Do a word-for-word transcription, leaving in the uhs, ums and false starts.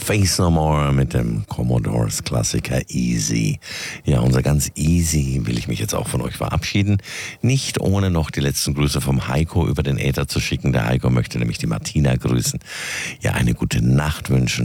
Faith No More mit dem Commodores Klassiker Easy. Ja, unser ganz easy will ich mich jetzt auch von euch verabschieden. Nicht ohne noch die letzten Grüße vom Heiko über den Äther zu schicken. Der Heiko möchte nämlich die Martina grüßen. Ja, eine gute Nacht wünschen.